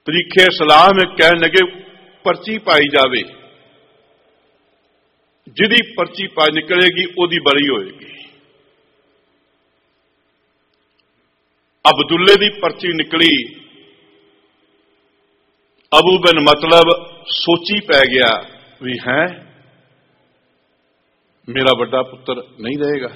ਤਰੀਕੇ ਸਲਾਮ ਕਹਿਣ ਲੱਗੇ ਪਰਚੀ ਪਾਈ ਜਾਵੇ, ਜਿਹਦੀ ਪਰਚੀ ਪਾ ਨਿਕਲੇਗੀ ਉਹਦੀ ਬਰੀ ਹੋਏਗੀ। ਅਬਦੁੱਲੇ ਦੀ ਪਰਚੀ ਨਿਕਲੀ। ਅਬੂ ਬਿਨ ਮਤਲਬ ਸੋਚੀ ਪੈ ਗਿਆ ਵੀ ਹੈ ਮੇਰਾ ਵੱਡਾ ਪੁੱਤਰ ਨਹੀਂ ਰਹੇਗਾ।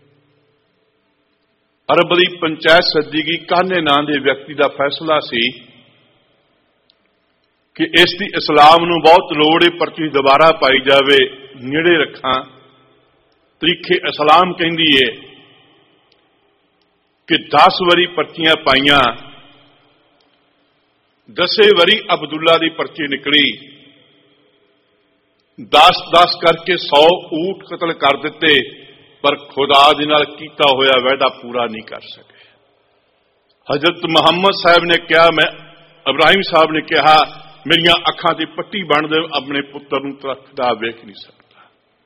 ਅਰਬ ਦੀ ਪੰਚਾਇਤ ਸੱਦੀ ਗਈ। ਕਾਨੇ ਨਾਂ ਦੇ ਵਿਅਕਤੀ ਦਾ ਫੈਸਲਾ ਸੀ ਕਿ ਇਸ ਦੀ ਇਸਲਾਮ ਨੂੰ ਬਹੁਤ ਲੋੜ ਹੈ, ਪਰਚੀ ਦੁਬਾਰਾ ਪਾਈ ਜਾਵੇ, ਨੇੜੇ ਰੱਖਾਂ। ਤਰੀਕੇ ਇਸਲਾਮ ਕਹਿੰਦੀ ਹੈ ਕਿ 10 ਵਾਰੀ ਪਰਚੀਆਂ ਪਾਈਆਂ, 10 ਵਾਰੀ ਅਬਦੁੱਲਾ ਦੀ ਪਰਚੀ ਨਿਕਲੀ। 10-10 ਕਰਕੇ 100 ਊਠ ਕਤਲ ਕਰ ਦਿੱਤੇ, ਪਰ ਖੁਦਾ ਦੇ ਨਾਲ ਕੀਤਾ ਹੋਇਆ ਵਾਅਦਾ ਪੂਰਾ ਨਹੀਂ ਕਰ ਸਕੇ। ਹਜ਼ਰਤ ਮੁਹੰਮਦ ਸਾਹਿਬ ਨੇ ਕਿਹਾ, ਮੈਂ ਇਬਰਾਹਿਮ ਸਾਹਿਬ ਨੇ ਕਿਹਾ, ਮੇਰੀਆਂ ਅੱਖਾਂ ਤੇ ਪੱਟੀ ਬੰਨ੍ਹ ਦੇ, ਆਪਣੇ ਪੁੱਤਰ ਨੂੰ ਤਖਦਾ ਵੇਖ ਨਹੀਂ ਸਕਦਾ।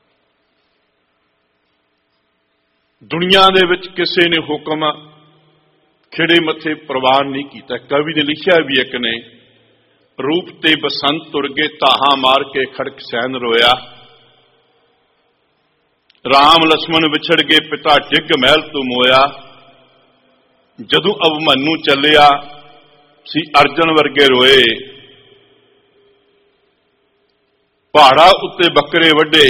ਦੁਨੀਆ ਦੇ ਵਿੱਚ ਕਿਸੇ ਨੇ ਹੁਕਮ ਖਿੜੇ ਮੱਥੇ ਪ੍ਰਵਾਨ ਨਹੀਂ ਕੀਤਾ। ਕਵੀ ਨੇ ਲਿਖਿਆ ਵੀ ਇੱਕ ਨੇ, ਰੂਪ ਤੇ ਬਸੰਤ ਤੁਰ ਗਏ, ਤਾਹਾਂ ਮਾਰ ਕੇ ਖੜਕ ਸੈਨ ਰੋਇਆ। ਰਾਮ ਲਛਮਣ ਵਿਛੜ ਗਏ, ਪਿਤਾ ਡਿੱਗ ਮਹਿਲ ਤੋਂ ਮੋਇਆ। ਜਦੋਂ ਅਭਮਨੂ ਚੱਲਿਆ ਸੀ, ਅਰਜਨ ਵਰਗੇ ਰੋਏ। ਪਹਾੜਾਂ ਉੱਤੇ ਬੱਕਰੇ ਵੱਢੇ,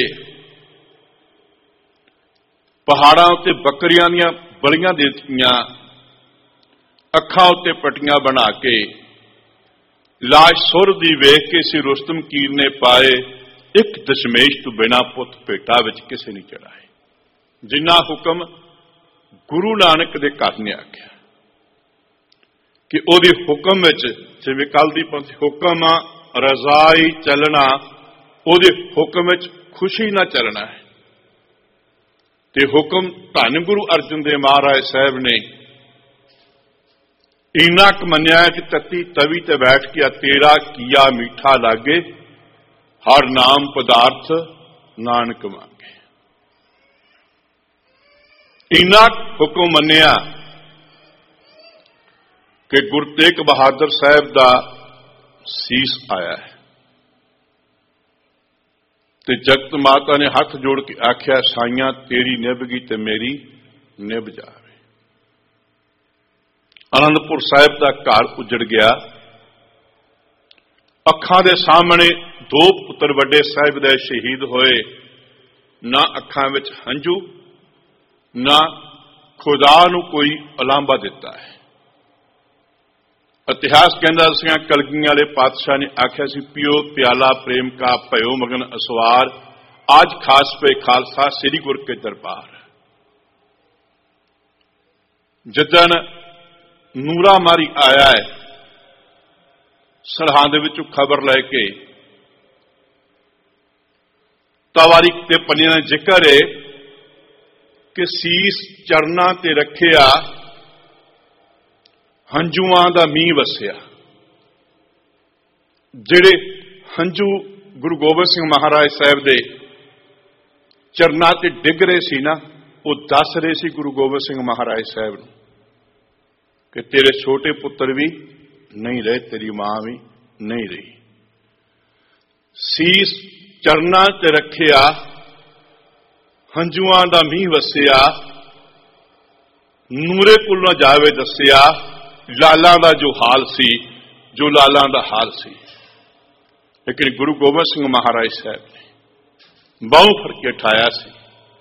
ਪਹਾੜਾਂ ਉੱਤੇ ਬੱਕਰੀਆਂ ਦੀਆਂ ਬਲੀਆਂ ਦੇ ਦਿੱਤੀਆਂ। ਅੱਖਾਂ ਉੱਤੇ ਪੱਟੀਆਂ ਬਣਾ ਕੇ ਲਾਸ਼ ਸੁਰ ਦੀ ਵੇਖ ਕੇ ਸੀ ਰੁਸਤਮ ਕੀਰ ਨੇ ਪਾਏ। ਇੱਕ ਦਸ਼ਮੇਸ਼ ਤੋਂ ਬਿਨਾਂ ਪੁੱਤ ਭੇਟਾ ਵਿੱਚ ਕਿਸੇ ਨਹੀਂ ਚੜਾਏ। ਜਿੰਨਾ ਹੁਕਮ ਗੁਰੂ ਨਾਨਕ ਦੇ ਘਰ ਨੇ ਆਖਿਆ ਕਿ ਉਹਦੇ ਹੁਕਮ ਵਿੱਚ, ਜਿਵੇਂ ਕੱਲ ਦੀ ਪੰਥੀ ਹੁਕਮ ਰਜ਼ਾਈ ਚੱਲਣਾ, ਉਹਦੇ ਹੁਕਮ ਵਿੱਚ ਖੁਸ਼ੀ ਨਾਲ ਚੱਲਣਾ ਹੈ। ਤੇ ਹੁਕਮ ਧੰਨ ਗੁਰੂ ਅਰਜਨ ਦੇਵ ਮਹਾਰਾਜ ਸਾਹਿਬ ਨੇ ਇੰਨਾ ਕੁ ਮੰਨਿਆ ਕਿ ਤਤੀ ਤਵੀ ਤੇ ਬੈਠ ਕੇ ਤੇਰਾ ਕੀਆ ਮੀਠਾ ਲਾਗੇ, ਹਰ ਨਾਮ ਪਦਾਰਥ ਨਾਨਕ ਮੰਗੇ। ਇੰਨਾ ਹੁਕਮ ਮੰਨਿਆ ਕਿ ਗੁਰੂ ਤੇਗ ਬਹਾਦਰ ਸਾਹਿਬ ਦਾ ਸੀਸ ਆਇਆ ਹੈ ਤੇ ਜਗਤ ਮਾਤਾ ਨੇ ਹੱਥ ਜੋੜ ਕੇ ਆਖਿਆ, ਸਾਈਆਂ ਤੇਰੀ ਨਿਭ ਗਈ ਤੇ ਮੇਰੀ ਨਿਭ ਜਾਵੇ। ਆਨੰਦਪੁਰ ਸਾਹਿਬ ਦਾ ਘਰ ਉਜੜ ਗਿਆ। ਅੱਖਾਂ ਦੇ ਸਾਹਮਣੇ 2 ਪੁੱਤਰ ਵੱਡੇ ਸਾਹਿਬ ਦੇ ਸ਼ਹੀਦ ਹੋਏ। ਨਾ ਅੱਖਾਂ ਵਿੱਚ ਹੰਝੂ, ਨਾ ਖੁਦਾ ਨੂੰ ਕੋਈ ਉਲਾਂਭਾ ਦਿੱਤਾ ਹੈ। ਇਤਿਹਾਸ ਕਹਿੰਦਾ ਸੀ, ਕਲਗੀਆਂ ਵਾਲੇ ਪਾਤਸ਼ਾਹ ਨੇ ਆਖਿਆ ਸੀ, ਪਿਓ ਪਿਆਲਾ ਪ੍ਰੇਮ ਕਾ ਭਇਓ ਮਗਨ ਅਸਵਾਰ, ਅੱਜ ਖਾਸ ਪੇ ਖਾਲਸਾ ਸ੍ਰੀ ਗੁਰ ਕੇ ਦਰਬਾਰ। ਜਿੱਦਣ ਨੂਰਾ ਮਾਰੀ ਆਇਆ ਹੈ ਸਰਹੰਦ ਵਿੱਚੋਂ ਖਬਰ ਲੈ ਕੇ, ਤਵਾਰੀਖ ਤੇ ਪੰਨਿਆਂ ਦਾ ਜ਼ਿਕਰ ਹੈ ਕਿ ਸੀਸ ਚਰਨਾਂ ਤੇ ਰੱਖਿਆ, ਹੰਝੂਆਂ ਦਾ ਮੀਂਹ ਵਸਿਆ। ਜਿਹੜੇ ਹੰਝੂ ਗੁਰੂ ਗੋਬਿੰਦ ਸਿੰਘ ਮਹਾਰਾਜ ਸਾਹਿਬ ਦੇ ਚਰਨਾਂ ਤੇ ਡਿੱਗ ਰਹੇ ਸੀ ਨਾ, ਉਹ ਦੱਸ ਰਹੇ ਸੀ ਗੁਰੂ ਗੋਬਿੰਦ ਸਿੰਘ ਮਹਾਰਾਜ ਸਾਹਿਬ ਨੂੰ ਕਿ ਤੇਰੇ ਛੋਟੇ ਪੁੱਤਰ ਵੀ ਨਹੀਂ ਰਹੇ, ਤੇਰੀ ਮਾਂ ਵੀ ਨਹੀਂ ਰਹੀ। ਸੀਸ ਚਰਨਾਂ ਤੇ ਰੱਖਿਆ, ਹੰਝੂਆਂ ਦਾ ਮੀਂਹ ਵਸਿਆ, ਨੂਰੇ ਕੁਲ ਨਾ ਜਾਵੇ ਦੱਸਿਆ, ਲਾਲਾਂ ਦਾ ਜੋ ਹਾਲ ਸੀ, ਜੋ ਲਾਲਾਂ ਦਾ ਹਾਲ ਸੀ। ਲੇਕਿਨ ਗੁਰੂ ਗੋਬਿੰਦ ਸਿੰਘ ਮਹਾਰਾਜ ਸਾਹਿਬ ਨੇ ਬਾਹੋਂ ਫੜ ਕੇ ਉਠਾਇਆ ਸੀ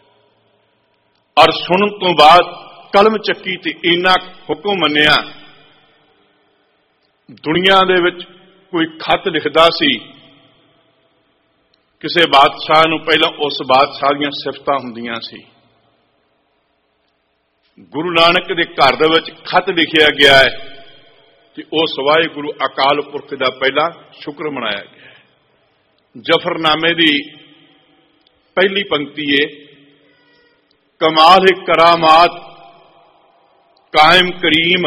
ਔਰ ਸੁਣਨ ਤੋਂ ਬਾਅਦ ਕਲਮ ਚੱਕੀ ਤੇ ਇੰਨਾ ਹੁਕਮ ਮੰਨਿਆ। ਦੁਨੀਆ ਦੇ ਵਿੱਚ ਕੋਈ ਖੱਤ ਲਿਖਦਾ ਸੀ ਕਿਸੇ ਬਾਦਸ਼ਾਹ ਨੂੰ, ਪਹਿਲਾਂ ਉਸ ਬਾਦਸ਼ਾਹ ਦੀਆਂ ਸਿਫਤਾਂ ਹੁੰਦੀਆਂ ਸੀ। ਗੁਰੂ ਨਾਨਕ ਦੇ ਘਰ ਦੇ ਵਿੱਚ ਖੱਤ ਲਿਖਿਆ ਗਿਆ ਹੈ ਕਿ ਉਸ ਵਾਹਿਗੁਰੂ ਅਕਾਲ ਪੁਰਖ ਦਾ ਪਹਿਲਾ ਸ਼ੁਕਰ ਮਨਾਇਆ ਗਿਆ ਹੈ। ਜਫਰਨਾਮੇ ਦੀ ਪਹਿਲੀ ਪੰਕਤੀ ਹੈ, ਕਮਾਲ ਹੈ ਕਰਾਮਾਤ ਕਾਇਮ ਕਰੀਮ,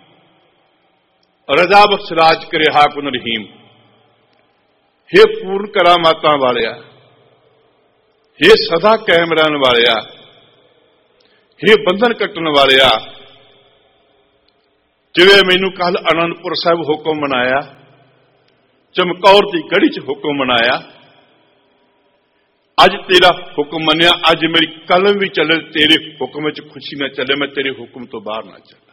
ਰਜ਼ਾ ਬਖਸ਼ ਰਾਜ ਕਰੇ ਹਾਕੁਨ ਰਹੀਮ। हे ਪੂਰਨ ਕਰਾਮਾਤਾਂ ਵਾਲਿਆ, हे ਸਦਾ ਕਾਇਮ ਰਹਿਣ ਵਾਲਿਆ, हे ਬੰਧਨ ਕੱਟਣ ਵਾਲਿਆ, ਜਿਵੇਂ ਮੈਨੂੰ ਕੱਲ ਆਨੰਦਪੁਰ ਸਾਹਿਬ ਹੁਕਮ ਮਨਾਇਆ, चमकौर की गढ़ी च हुक्म मनाया, अज तेरा हुक्म मनिया, अज मेरी कलम भी चले, तेरे हुक्म च खुशी ना चले, मैं तेरे हुक्म तो बाहर ना चला।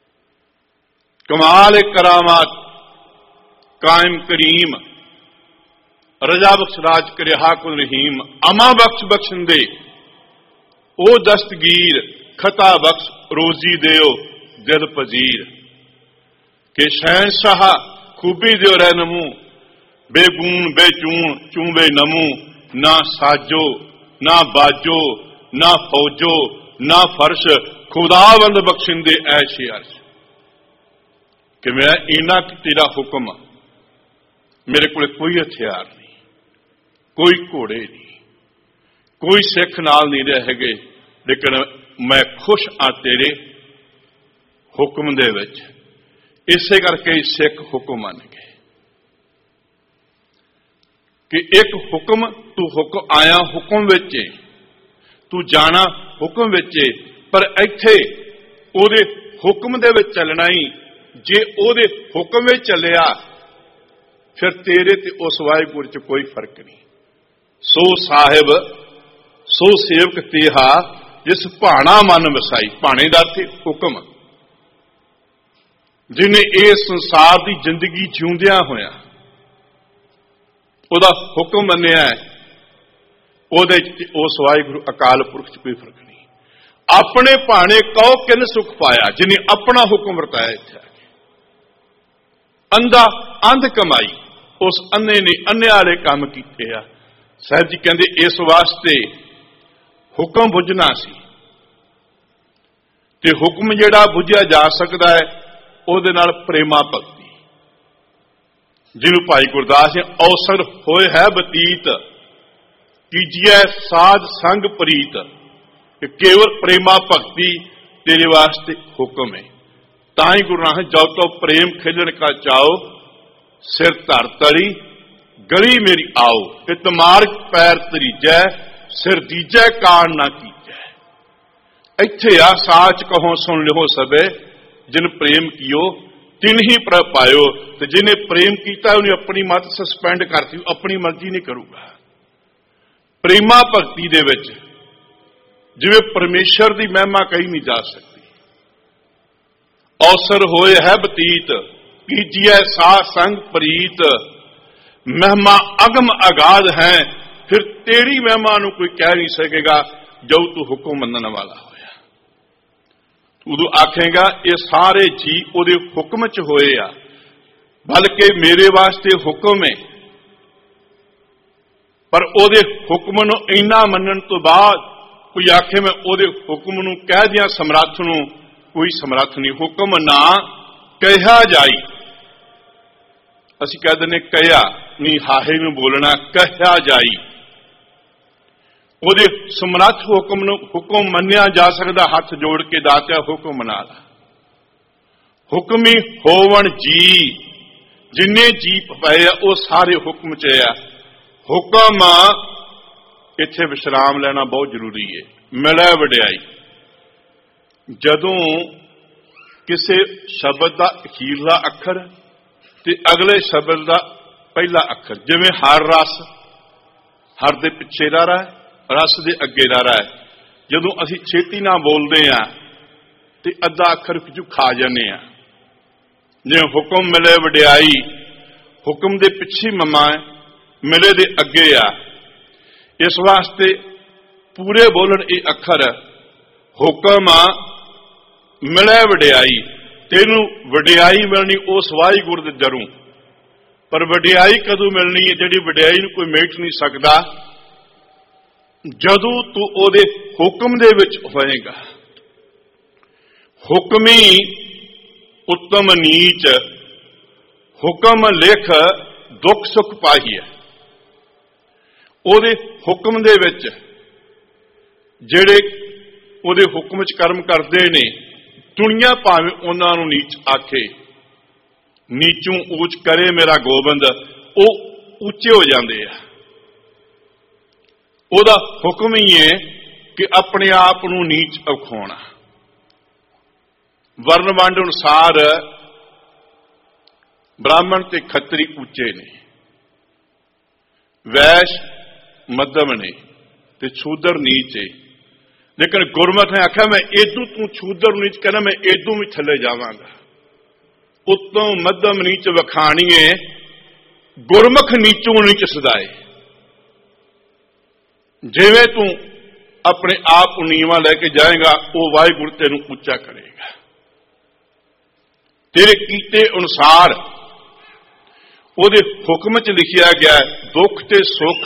कमाल करामात कायम करीम, रजा बख्श राज करे हाकुल रहीम, अमा बख्श बख्शंदे ओ दस्तगीर, खता बख्श रोजी देओ दिल पजीर। के शहनशाह खूबी दियो रहनमू, बेगून बेचून चूबे नमू, ना साजो ना बाजो ना फौजो ना फर्श, खुदावंद बख्शिंदे ऐशे अर्श। कि मैं इना कि तेरा हुक्म, मेरे को कोई हथियार नहीं, कोई घोड़े नहीं, कोई सिख नाल नहीं रह गए, लेकिन मैं खुश हाँ तेरे हुक्म दे विच। इसे करके सिख हुक्म मन गए कि एक हुक्म, तू हुक्म आया हुक्म विच, तू जाना हुक्म विच, पर इत्थे ओदे हुक्म दे विच चलना ही, जे ओदे हुक्म विच चलिया फिर तेरे ते उस वाहिगुरू च कोई फर्क नहीं। सो साहिब सो सेवक तेहा, जिस भाणा मन वसाई, भाणेदार थे हुक्म, जिन्हें इस संसार की जिंदगी जिउंदिया होया ओदा हुक्म मन्निया है, ओदे उस वाहिगुरू अकाल पुरख च कोई फर्क नहीं। अपने भाणे कहो किन सुख पाया, जिन्हें अपना हुक्म वरताया। इत्थे अंधा अंध कमाई, उस अन्ने ने अन्ने वाले काम कीते आ। साहब जी कहते इस वास्ते हुक्म बुझना सी, ते हुक्म जिहड़ा बुझिया जा सकता है ਉਹਦੇ ਨਾਲ प्रेमा भगती, जिन्हों भाई गुरदास ने अवसर होए है बतीत, कीजिए साध संग प्रीत। केवल प्रेमा भक्ति तेरे वास्ते हुक्म है। ताई गुरु नानक जब तो प्रेम खेलन का चाओ, सिर धर तरी गली मेरी आओ, इत मार्ग पैर तरीजै, सिर दीजै कान ना कीजै। इत्थे आ साच कहो सुन लिहो सबे, जिन प्रेम कियो तिन ही प्रभ पायो। तो जिन्हें प्रेम किया उन्हें अपनी मत सस्पेंड करती, अपनी मर्जी नहीं करूगा। प्रेमा भगती दे विच जिवें परमेश्वर की महिमा कही नहीं जा सकती। अवसर होए है बतीत, कीजिए सा संग प्रीत, महिमा अगम अगाध है, फिर तेरी महिमा नूं कोई कह नहीं सकेगा जो तू हुक्म मनण वाला होया। उदों आखेगा ये सारे जी उहदे हुक्म च होए आ, बल्कि मेरे वास्ते हुक्म है, पर उहदे हुक्म नूं इन्ना मनण तो बाद कोई आखे मैं उहदे हुक्म नूं कह दियां समर्थ नूं, कोई समर्थ नहीं। हुक्म ना कहा जाई, असीं कह दिंदे कहा नहीं, हाहे नूं बोलना कहा जाई। ਉਹਦੇ ਸਮਰੱਥ ਹੁਕਮ ਨੂੰ ਹੁਕਮ ਮੰਨਿਆ ਜਾ ਸਕਦਾ, ਹੱਥ ਜੋੜ ਕੇ ਦਾਤਿਆ ਹੁਕਮ ਮਨਾ ਲਾ। ਹੁਕਮੀ ਹੋਵਣ ਜੀ, ਜਿੰਨੇ ਜੀ ਪਏ ਆ ਉਹ ਸਾਰੇ ਹੁਕਮ ਚ ਆ। ਹੁਕਮ ਇੱਥੇ ਵਿਸ਼ਰਾਮ ਲੈਣਾ ਬਹੁਤ ਜ਼ਰੂਰੀ ਹੈ। ਮਿਲੇ ਵਡਿਆਈ, ਜਦੋਂ ਕਿਸੇ ਸ਼ਬਦ ਦਾ ਅਖੀਰਲਾ ਅੱਖਰ ਤੇ ਅਗਲੇ ਸ਼ਬਦ ਦਾ ਪਹਿਲਾ ਅੱਖਰ, ਜਿਵੇਂ ਹਰ ਰਸ, ਹਰ ਦੇ ਪਿੱਛੇ ਦਾ ਰਾ, रस दे अगे दा रहा है। जदों असीं छेती ना बोलते हैं तो अद्धा अखर पिछू खा जाने, जिवें हुक्म मिले वडियाई, हुक्म दे पिछे ममा मिले दे अगे आ। इस वास्ते पूरे बोलन ये अखर हुक्म मिले वडियाई, तेनू वडियाई मिलनी उस वाहिगुरू दे दरों। पर वडियाई कदों मिलनी है, जिहड़ी वडियाई नूं कोई मेट नहीं सकता, जदों तू ओदे हुक्म दे विच होएगा। हुक्मी उत्तम नीच, हुक्म लिख दुख सुख पाही है। ओदे हुक्म दे विच जिहड़े ओदे हुक्म च कर्म करते ने, दुनिया भावें उन्हां नूं नीच आखे, नीचों ऊच करे मेरा गोबंद, वो ऊचे हो जाते हैं। ਉਹਦਾ ਹੁਕਮ ही है कि अपने आप ਨੂੰ नीच ਅਖਾਉਣਾ। ਵਰਨ ਵੰਡ ਅਨੁਸਾਰ ब्राह्मण ते खत्तरी ऊंचे ने, वैश मध्यम ने ते शूदर नीच है, लेकिन गुरमत ने आख्या मैं एदू तू शूदर नीच कहना, मैं एदू भी थले जावांगा। उत्तों मध्यम नीच वखाणी है, गुरमुख नीचों नीच सदाए। जिवें तू अपने आप को नीवा लैके जाएगा, वो वाहिगुरू तेनू उच्चा करेगा। तेरे कीते अनुसार ਉਹਦੇ ਹੁਕਮ ਚ ਲਿਖਿਆ ਗਿਆ, ਦੁੱਖ ਤੇ ਸੁੱਖ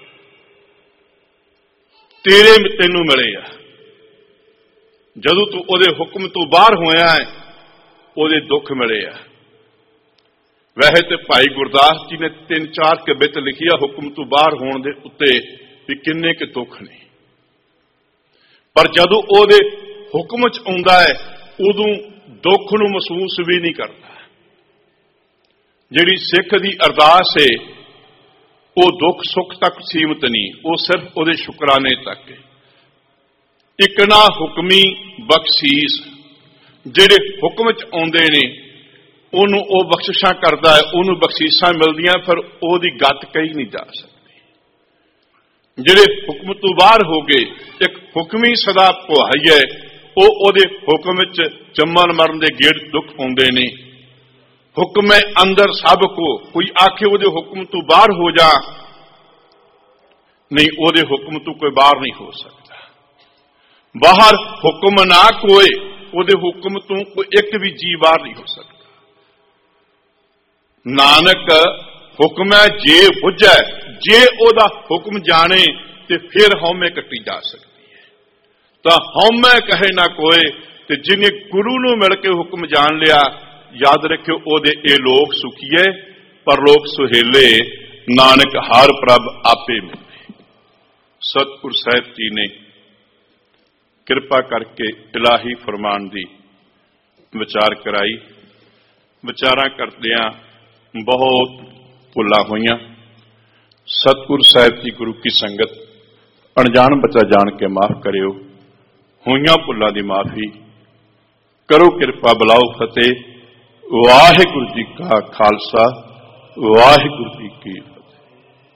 ਤੈਨੂੰ ਮਿਲੇ ਆ। ਜਦੋਂ ਤੂੰ ਉਹਦੇ ਹੁਕਮ ਤੋਂ ਬਾਹਰ ਹੋਇਆ ਹੈ, ਉਹਦੇ ਦੁੱਖ ਮਿਲੇ ਆ। ਵੈਸੇ ਤੇ ਭਾਈ ਗੁਰਦਾਸ ਜੀ ਨੇ 3-4 ਕਵਿਤ ਲਿਖੀ ਆ ਹੁਕਮ ਤੋਂ ਬਾਹਰ ਹੋਣ ਦੇ ਉੱਤੇ ਵੀ ਕਿੰਨੇ ਕੁ ਦੁੱਖ ਨੇ, ਪਰ ਜਦੋਂ ਉਹਦੇ ਹੁਕਮ ਚ ਆਉਂਦਾ ਹੈ ਉਦੋਂ ਦੁੱਖ ਨੂੰ ਮਹਿਸੂਸ ਵੀ ਨਹੀਂ ਕਰਦਾ। ਜਿਹੜੀ ਸਿੱਖ ਦੀ ਅਰਦਾਸ ਹੈ ਉਹ ਦੁੱਖ ਸੁੱਖ ਤੱਕ ਸੀਮਤ ਨਹੀਂ, ਉਹ ਸਿਰਫ ਉਹਦੇ ਸ਼ੁਕਰਾਨੇ ਤੱਕ ਹੈ। ਇੱਕ ਨਾ ਹੁਕਮੀ ਬਖਸ਼ੀਸ, ਜਿਹੜੇ ਹੁਕਮ ਚ ਆਉਂਦੇ ਨੇ ਉਹਨੂੰ ਉਹ ਬਖਸ਼ਿਸ਼ਾਂ ਕਰਦਾ ਹੈ, ਉਹਨੂੰ ਬਖਸ਼ੀਸ਼ਾਂ ਮਿਲਦੀਆਂ, ਫਿਰ ਉਹਦੀ ਗੱਤ ਕਹੀ ਨਹੀਂ ਜਾ ਸਕਦੀ। ਜਿਹੜੇ ਹੁਕਮ ਤੋਂ ਬਾਹਰ ਹੋ ਗਏ, ਇੱਕ ਹੁਕਮੀ ਸਦਾ ਪੁਹਾਈ ਹੈ, ਉਹ ਉਹਦੇ ਹੁਕਮ ਵਿੱਚ ਜੰਮਣ ਮਰਨ ਦੇ ਗੇੜ ਦੁੱਖ ਪਾਉਂਦੇ ਨੇ। हुक्म है अंदर सब को, कोई आखे वो हुक्म तू बाहर हो जा, नहीं वो हुक्म तू कोई बाहर नहीं हो सकता। बाहर हुक्म ना कोई, वो हुक्म तू कोई एक भी जी बाहर नहीं हो सकता। नानक हुक्म है जे बुझे, जे ओदा हुक्म जाने ते फिर हौमे कटी जा सकती है। तो हौमे कहे ना कोई, ते जिन्हें गुरु नूं मिल के हुक्म जान लिया, याद रखियो ओदे ए लोग सुखीए पर लोग सुहेले, नानक हर प्रभ आपे मिले। सतगुर साहिब जी ने किरपा करके इलाही फरमान दी विचार कराई। विचारा करदियां बहुत भुल्लां होईयां। सतगुर साहिब जी गुरु की संगत अनजान बच्चा जान के माफ करियो, होईयां भुल्लां दी माफी करो किरपा, बुलाओ फतेह। वाहिगुरू जी का खालसा, वाहिगुरू जी की